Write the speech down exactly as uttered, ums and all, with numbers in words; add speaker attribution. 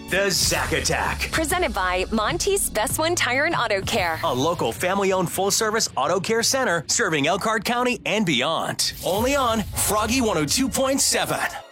Speaker 1: The Zack Attack.
Speaker 2: Presented by Monty's Best One Tire and Auto Care.
Speaker 1: A local family-owned full-service auto care center serving Elkhart County and beyond. Only on Froggy one oh two point seven.